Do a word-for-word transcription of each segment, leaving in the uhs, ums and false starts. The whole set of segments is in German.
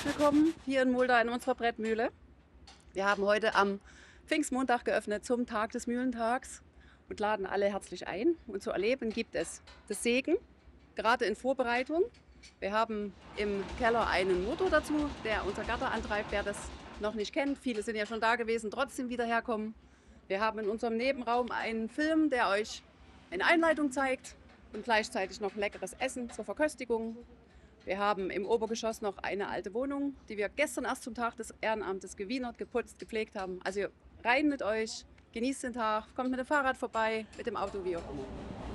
herzlich willkommen hier in Mulda in unserer Brettmühle. Wir haben heute am Pfingstmontag geöffnet zum Tag des Mühlentags und laden alle herzlich ein. Und zu erleben gibt es das Sägen, gerade in Vorbereitung. Wir haben im Keller einen Motor dazu, der unser Gatter antreibt, wer das noch nicht kennt. Viele sind ja schon da gewesen, trotzdem wieder herkommen. Wir haben in unserem Nebenraum einen Film, der euch eine Einleitung zeigt und gleichzeitig noch leckeres Essen zur Verköstigung. Wir haben im Obergeschoss noch eine alte Wohnung, die wir gestern erst zum Tag des Ehrenamtes gewienert, geputzt, gepflegt haben. Also rein mit euch, genießt den Tag, kommt mit dem Fahrrad vorbei, mit dem Auto, wie auch immer.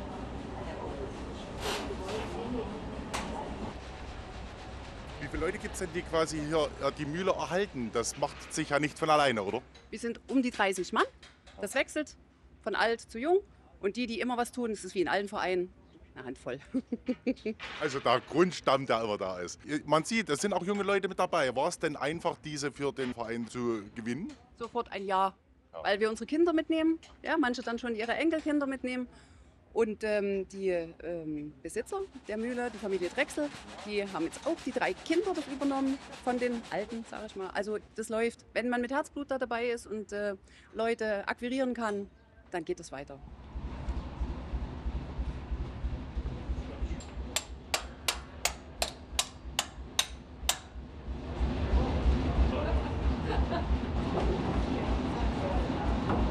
Wie viele Leute gibt es denn, die quasi hier äh, die Mühle erhalten? Das macht sich ja nicht von alleine, oder? Wir sind um die dreißig Mann. Das wechselt von alt zu jung. Und die, die immer was tun, das ist wie in allen Vereinen, eine Handvoll. Also der Grundstamm, der immer da ist. Man sieht, es sind auch junge Leute mit dabei. War es denn einfach, diese für den Verein zu gewinnen? Sofort ein Ja, weil wir unsere Kinder mitnehmen, ja, manche dann schon ihre Enkelkinder mitnehmen. Und ähm, die ähm, Besitzer der Mühle, die Familie Drechsel, die haben jetzt auch die drei Kinder das übernommen von den Alten, sage ich mal. Also das läuft, wenn man mit Herzblut da dabei ist und äh, Leute akquirieren kann, dann geht es weiter.